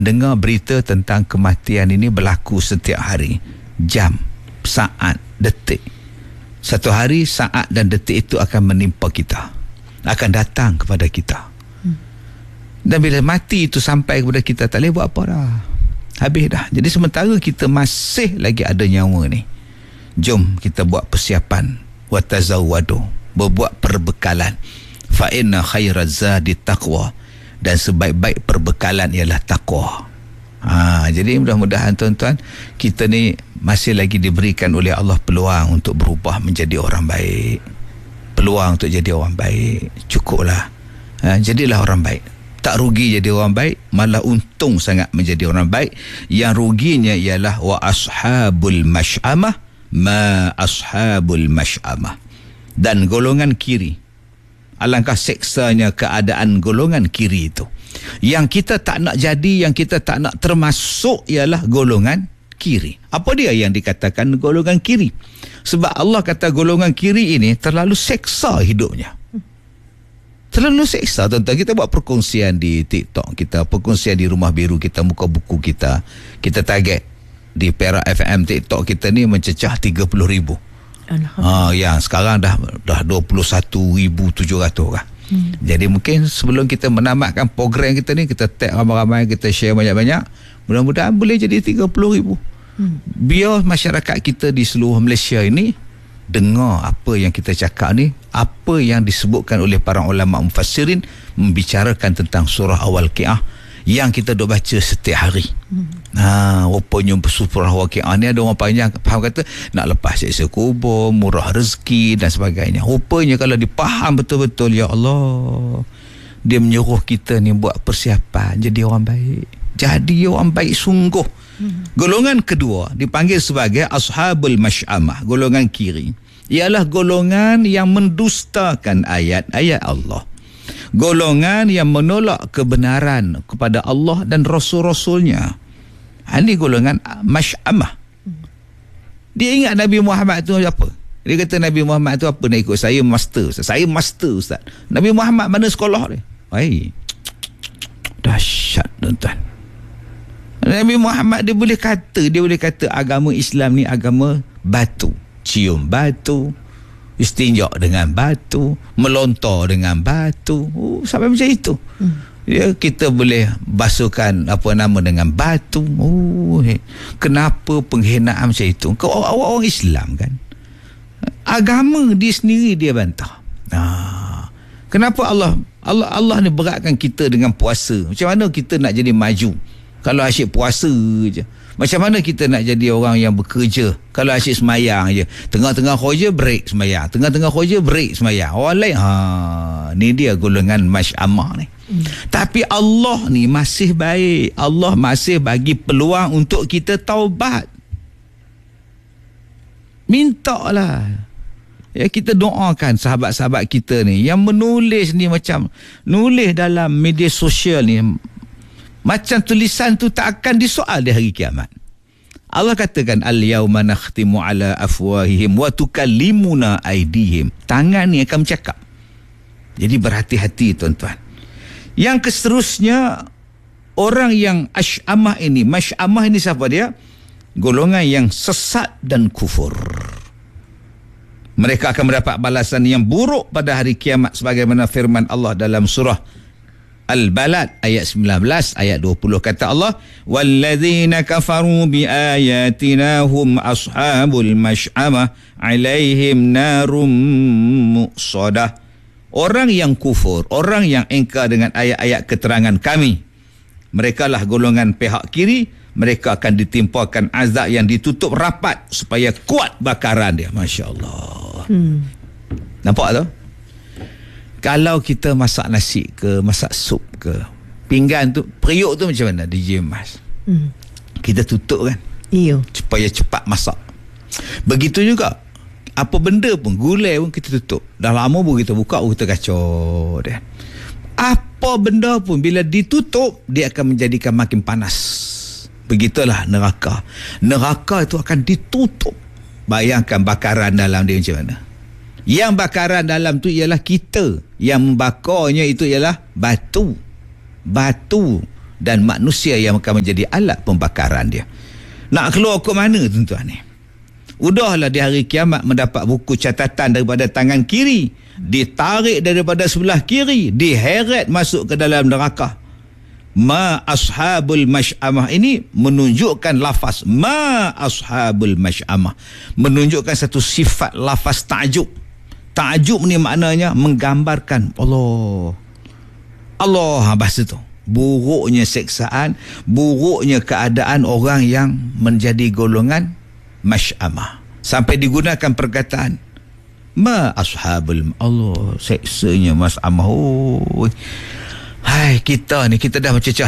dengar berita tentang kematian ini berlaku setiap hari. Jam, saat, detik. Satu hari, saat dan detik itu akan menimpa kita, akan datang kepada kita. Dan bila mati itu sampai kepada kita, tak boleh buat apa dah, habis dah. Jadi sementara kita masih lagi ada nyawa ni, jom kita buat persiapan. Wa tazawwadu, berbuat perbekalan. Fa inna khairaz zadi taqwa, dan sebaik-baik perbekalan ialah takwa. Jadi mudah-mudahan tuan-tuan, kita ni masih lagi diberikan oleh Allah peluang untuk berubah menjadi orang baik. Peluang untuk jadi orang baik, cukuplah. Jadilah orang baik. Tak rugi jadi orang baik, malah untung sangat menjadi orang baik. Yang ruginya ialah wa ashabul mash'amah ma ashabul mash'amah, dan golongan kiri. Alangkah seksanya keadaan golongan kiri itu. Yang kita tak nak jadi, yang kita tak nak termasuk ialah golongan kiri. Apa dia yang dikatakan golongan kiri? Sebab Allah kata golongan kiri ini terlalu seksa hidupnya. Terlalu seksa, tuan-tuan. Kita buat perkongsian di TikTok kita, perkongsian di Rumah Biru kita, muka buku kita. Kita target di Perak FM TikTok kita ni mencecah 30,000. Yang sekarang dah 21,700 kan. Jadi mungkin sebelum kita menamatkan program kita ni, kita tag ramai-ramai, kita share banyak-banyak, mudah-mudahan boleh jadi 30,000. Biar masyarakat kita di seluruh Malaysia ini dengar apa yang kita cakap ni, apa yang disebutkan oleh para ulama mufassirin, membicarakan tentang surah Al-Waqiah yang kita duk baca setiap hari. Rupanya surah Al-Waqiah ni ada orang panjang faham kata nak lepas siksa kubur, murah rezeki dan sebagainya. Rupanya kalau dipaham betul-betul, ya Allah, dia menyuruh kita ni buat persiapan jadi orang baik. Jadi orang baik sungguh. Golongan kedua dipanggil sebagai ashabul mash'amah, golongan kiri, ialah golongan yang mendustakan ayat-ayat Allah, golongan yang menolak kebenaran kepada Allah dan Rasul-Rasulnya. Ini golongan mash'amah. Dia ingat Nabi Muhammad tu apa? Dia kata Nabi Muhammad tu apa nak ikut saya, master Ustaz. Saya master Ustaz. Nabi Muhammad mana sekolah dia? Dahsyat tuan-tuan. Nabi Muhammad dia boleh kata agama Islam ni agama batu. Cium batu, istinja dengan batu, melontar dengan batu. Sampai macam itu. Kita boleh basuhkan dengan batu. Kenapa penghinaan macam itu? Kau orang Islam kan? Agama dia sendiri dia bantah. Kenapa Allah ni beratkan kita dengan puasa? Macam mana kita nak jadi maju kalau asyik puasa je? Macam mana kita nak jadi orang yang bekerja kalau asyik semayang je? Tengah-tengah kerja break semayang, tengah-tengah kerja break semayang. Orang lain ni dia golongan masy'amah ni. Tapi Allah ni masih baik. Allah masih bagi peluang untuk kita taubat. Mintalah. Ya, kita doakan sahabat-sahabat kita ni yang menulis ni, macam nulis dalam media sosial ni, macam tulisan tu tak akan disoal di hari kiamat. Allah katakan al-yauma nakhtimu ala afwahihim wa tukallimuna aydihim. Tangan ni akan bercakap. Jadi berhati-hati tuan-tuan. Yang seterusnya, orang yang asy'amah ini, masy'amah ini siapa dia? Golongan yang sesat dan kufur. Mereka akan mendapat balasan yang buruk pada hari kiamat sebagaimana firman Allah dalam surah Al-Balad ayat 19, ayat 20, kata Allah, walladzina kafaru biayatina hum ashabul mash'amah alaihim narum muqsadah. Orang yang kufur, orang yang ingkar dengan ayat-ayat keterangan kami, mereka lah golongan pihak kiri. Mereka akan ditimpakan azab yang ditutup rapat supaya kuat bakaran dia. Masya Allah. Nampak tu? Kalau kita masak nasi ke, masak sup ke, pinggan tu, periuk tu macam mana DJ Mas? Kita tutup kan? Iyo. Supaya cepat masak. Begitu juga apa benda pun, gulai pun kita tutup. Dah lama pun kita buka, kita kacau dia. Apa benda pun bila ditutup, dia akan menjadikan makin panas. Begitulah neraka. Neraka itu akan ditutup. Bayangkan bakaran dalam dia macam mana. Yang bakaran dalam tu ialah kita. Yang membakarnya itu ialah batu. Batu. dan manusia yang akan menjadi alat pembakaran dia. Nak keluar ke mana tuan-tuan ni? Udahlah di hari kiamat mendapat buku catatan daripada tangan kiri, ditarik daripada sebelah kiri, diheret masuk ke dalam neraka. Ma ashabul masy'amah ini menunjukkan lafaz ma ashabul masy'amah, menunjukkan satu sifat lafaz ta'jub. Ta'jub ni maknanya menggambarkan Allah bahasa tu. Buruknya seksaan, buruknya keadaan orang yang menjadi golongan masy'amah. Sampai digunakan perkataan ma ashabul Allah, seksanya masy'amah. Hai, kita dah mencecah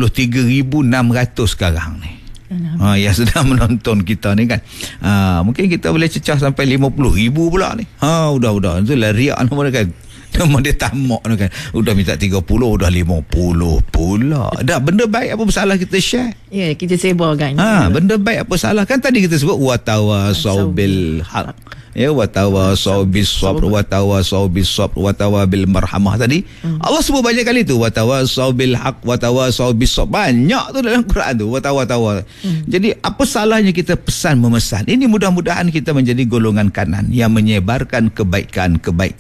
33,600 sekarang ni. Yang sedang menonton kita ni kan. Mungkin kita boleh cecah sampai 50,000 pula ni. Udah. Itulah riak nama dia kan. Nama dia tamak tu kan. Udah minta 30, udah 50 pula. Dah, benda baik apa salah kita share? Ya, kita sebarkan. Benda baik apa salah? Kan tadi kita sebut watawasau bil haq. Ya, watawasau bis sabr, watawasau bis sabr, watawabil marhamah tadi. Allah sebut banyak kali tu, watawasau bil haq, watawasau bis sabr. Banyak tu dalam Quran tu, watawa. Jadi apa salahnya kita pesan memesan? Ini mudah-mudahan kita menjadi golongan kanan yang menyebarkan kebaikan,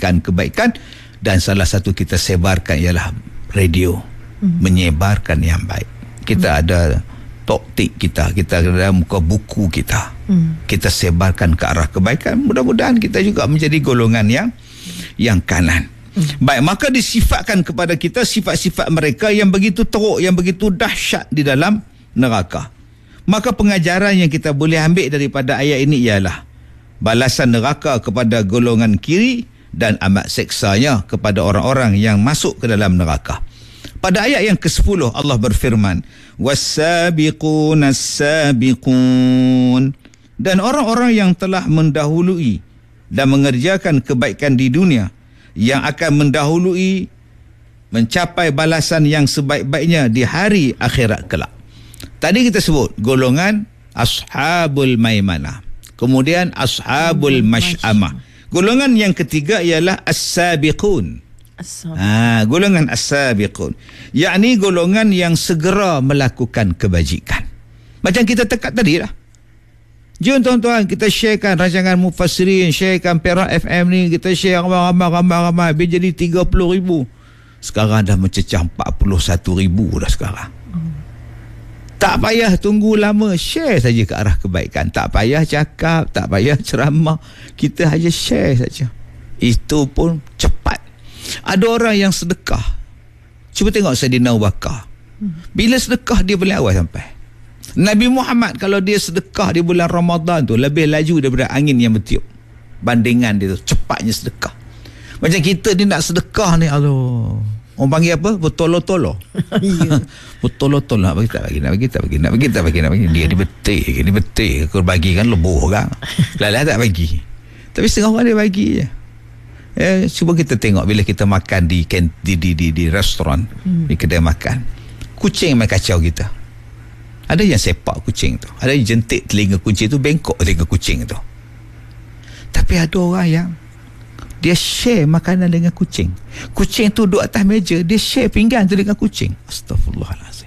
dan salah satu kita sebarkan ialah radio, menyebarkan yang baik. Kita ada toktik kita ada muka buku kita, kita sebarkan ke arah kebaikan. Mudah-mudahan kita juga menjadi golongan yang kanan. Baik, maka disifatkan kepada kita sifat-sifat mereka yang begitu teruk, yang begitu dahsyat di dalam neraka. Maka pengajaran yang kita boleh ambil daripada ayat ini ialah balasan neraka kepada golongan kiri dan amat seksanya kepada orang-orang yang masuk ke dalam neraka. Pada ayat yang ke-10 Allah berfirman, was-sabiquna as-sabiqun, dan orang-orang yang telah mendahului dan mengerjakan kebaikan di dunia yang akan mendahului mencapai balasan yang sebaik-baiknya di hari akhirat kelak. Tadi kita sebut golongan ashabul maimanah, kemudian ashabul masy'amah. Golongan yang ketiga ialah as-sabiqun. Golongan as-sabiqun, yakni golongan yang segera melakukan kebajikan. Macam kita tekat tadi lah. Jom tuan-tuan, kita sharekan rancangan Mufassirin, sharekan Perak FM ni, kita share ramai-ramai biar jadi 30,000. Sekarang dah mencecah 41,000 dah sekarang. Tak payah tunggu lama, share saja ke arah kebaikan. Tak payah cakap, tak payah ceramah, kita hanya share saja. Itu pun cepat. Ada orang yang sedekah. Cuba tengok Saidina Abu Bakar. Bila sedekah dia boleh awal sampai. Nabi Muhammad kalau dia sedekah di bulan Ramadan tu lebih laju daripada angin yang bertiup. Bandingan dia tu, cepatnya sedekah. Macam kita ni nak sedekah ni, aduh. Orang panggil apa? Bertolo-tolo. Bertolo-tolo. Nak bagi. Dia ni betul. Kau bagi kan lebuh orang. Lalah tak bagi. Tapi setengah orang dia bagi je. Cuba kita tengok bila kita makan di restoran, di kedai makan, kucing main kacau kita. Ada yang sepak kucing tu, ada yang jentik telinga kucing tu, bengkok telinga kucing tu. Tapi ada orang yang dia share makanan dengan kucing. Kucing tu duduk atas meja, dia share pinggan tu dengan kucing. Astaghfirullahalazim.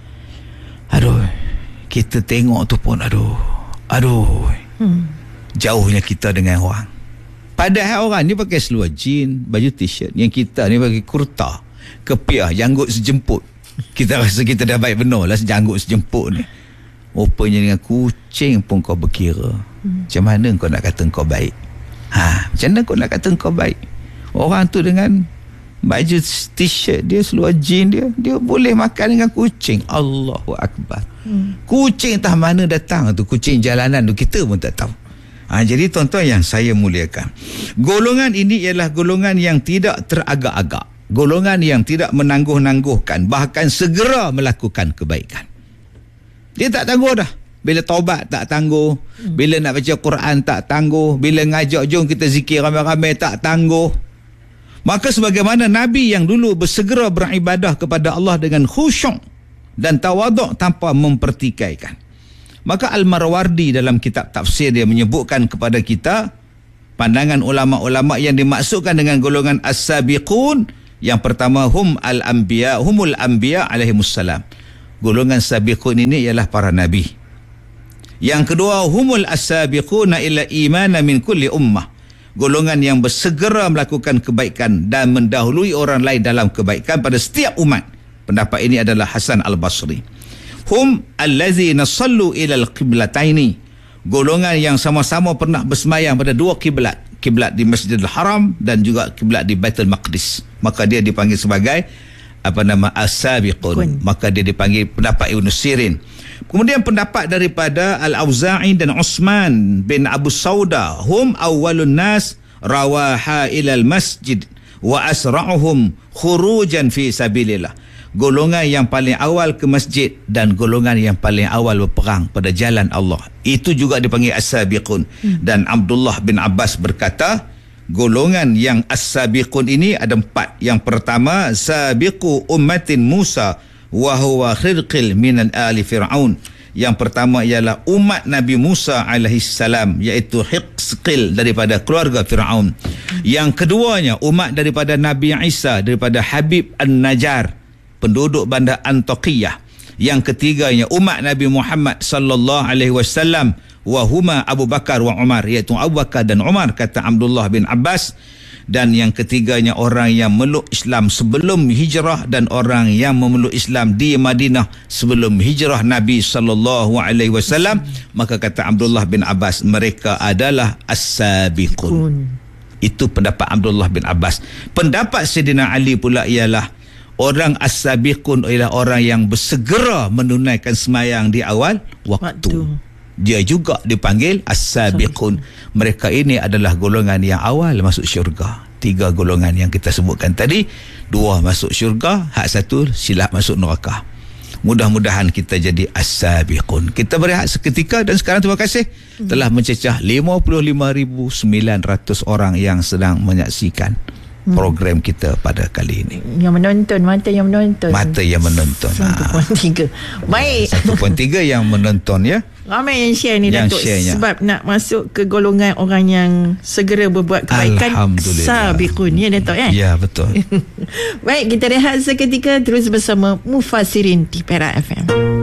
Aduh, kita tengok tu pun aduh. Jauhnya kita dengan orang. Padahal orang ni pakai seluar jean, baju t-shirt. Yang kita ni pakai kurta, kepiah, janggut sejemput. Kita rasa kita dah baik benar lah janggut sejemput ni. Rupanya dengan kucing pun kau berkira. Macam mana kau nak kata kau baik? Macam mana kau nak kata kau baik? Orang tu dengan baju t-shirt dia, seluar jean dia boleh makan dengan kucing. Allahu Akbar. Kucing entah mana datang tu, kucing jalanan tu, kita pun tak tahu. Jadi tuan-tuan yang saya muliakan, golongan ini ialah golongan yang tidak teragak-agak, golongan yang tidak menangguh-nangguhkan, bahkan segera melakukan kebaikan. Dia tak tangguh dah. Bila taubat tak tangguh, bila nak baca Quran tak tangguh, bila ngajak jom kita zikir ramai-ramai tak tangguh. Maka sebagaimana Nabi yang dulu bersegera beribadah kepada Allah dengan khusyuk dan tawaduk tanpa mempertikaikan. Maka Al-Marwardi dalam kitab tafsir dia menyebutkan kepada kita pandangan ulama-ulama yang dimaksudkan dengan golongan as-sabiqun. Yang pertama humul anbiya alaihimussalam. Golongan sabiqun ini ialah para nabi. Yang kedua, humul as-sabiquna ila imana min kulli ummah. Golongan yang bersegera melakukan kebaikan dan mendahului orang lain dalam kebaikan pada setiap umat. Pendapat ini adalah Hasan Al-Basri. Hum allazina sallu ila al-qiblataini. Golongan yang sama-sama pernah bersemayam pada dua kiblat. Kiblat di Masjidil Haram dan juga kiblat di Baitul Maqdis. Maka dia dipanggil sebagai as-sabiqun. Maka dia dipanggil pendapat Ibn Sirin. Kemudian pendapat daripada Al-Auza'i dan Utsman bin Abu Sauda, hum awwalun nas rawaha ilal masjid wa asra'uhum khurujan fi sabilillah. Golongan yang paling awal ke masjid dan golongan yang paling awal berperang pada jalan Allah. Itu juga dipanggil as-sabiqun. Dan Abdullah bin Abbas berkata, golongan yang as-sabiqun ini ada 4. Yang pertama, sabiqu ummatin Musa wa huwa khirqil min ali Fir'aun. Yang pertama ialah umat Nabi Musa alaihi salam, iaitu Hiqqil daripada keluarga Fir'aun. Yang keduanya umat daripada Nabi Isa daripada Habib An-Najjar, penduduk bandar Antokiyah. Yang ketiganya umat Nabi Muhammad sallallahu alaihi wasallam wa huma Abu Bakar wa Umar, iaitu Abu Bakar dan Umar, kata Abdullah bin Abbas. Dan yang ketiganya orang yang memeluk Islam sebelum hijrah dan orang yang memeluk Islam di Madinah sebelum hijrah Nabi sallallahu alaihi wasallam. Maka kata Abdullah bin Abbas, mereka adalah as-sabiqun. Itu pendapat Abdullah bin Abbas. Pendapat Sayyidina Ali pula ialah orang as-sabiqun ialah orang yang bersegera menunaikan sembahyang di awal waktu. Dia juga dipanggil as-sabiqun. Mereka ini adalah golongan yang awal masuk syurga. 3 golongan yang kita sebutkan tadi, 2 masuk syurga, hak 1 silap masuk neraka. Mudah-mudahan kita jadi as-sabiqun. Kita berehat seketika dan sekarang terima kasih telah mencecah 55,900 orang yang sedang menyaksikan program kita pada kali ini. Yang menonton, mata yang menonton. 1.3. Baik. 1.3 yang menonton, ya. Ramai yang share ni, Datuk, sebab nak masuk ke golongan orang yang segera berbuat kebaikan. Sabiqun, ya Datuk, ya? Ya, betul. Baik, kita rehat seketika, terus bersama Mufassirin di Perak FM.